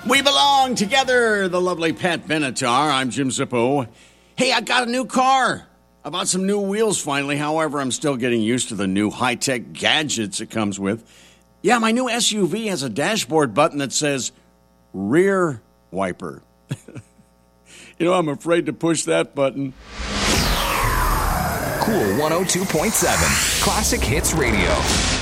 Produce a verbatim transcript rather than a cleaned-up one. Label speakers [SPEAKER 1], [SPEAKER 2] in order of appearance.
[SPEAKER 1] We belong together, the lovely Pat Benatar. I'm Jim Zippo. Hey, I got a new car. I bought some new wheels finally. However, I'm still getting used to the new high-tech gadgets it comes with. Yeah, my new S U V has a dashboard button that says rear wiper. You know, I'm afraid to push that button.
[SPEAKER 2] Cool one oh two point seven, Classic Hits Radio.